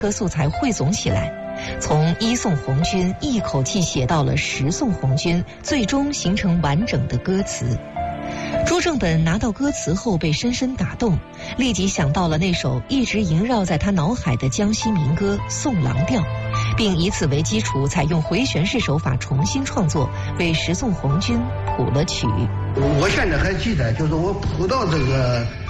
歌素材汇总起来，从一送红军一口气写到了十送红军，最终形成完整的歌词。朱正本拿到歌词后被深深打动，立即想到了那首一直萦绕在他脑海的江西民歌《送郎调》，并以此为基础，采用回旋式手法重新创作，为十送红军谱了曲。 我现在还记得，就是我谱到这个